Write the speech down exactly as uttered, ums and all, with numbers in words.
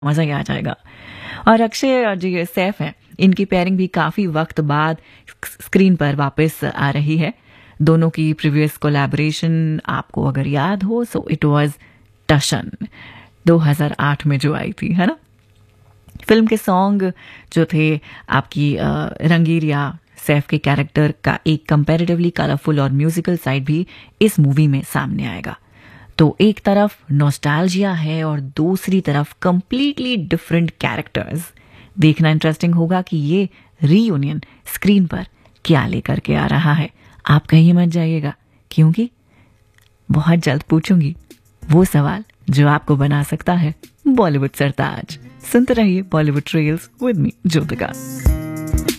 मज़ा ही आ जाएगा। और अक्षय और जो ये सैफ हैं, इनकी पेयरिंग भी काफ़ी वक्त बाद स्क्रीन पर वापस आ रही है। दोनों की प्रीवियस कोलैबोरेशन आपको अगर याद हो सो इट वाज टशन दो हज़ार आठ में जो आई थी, है ना। फिल्म के सॉन्ग जो थे आपकी अ, रंगीरिया, सैफ के कैरेक्टर का एक कंपैरेटिवली कलरफुल और म्यूजिकल साइड भी इस मूवी में सामने आएगा। तो एक तरफ नॉस्टैल्जिया है और दूसरी तरफ कंप्लीटली डिफरेंट कैरेक्टर्स। देखना इंटरेस्टिंग होगा कि ये रीयूनियन स्क्रीन पर क्या लेकर के आ रहा है। आप कहीं मत जाइएगा, क्योंकि बहुत जल्द पूछूंगी वो सवाल जो आपको बना सकता है बॉलीवुड सरताज। सुनते रहिए Bollywood trails with me Jyotika.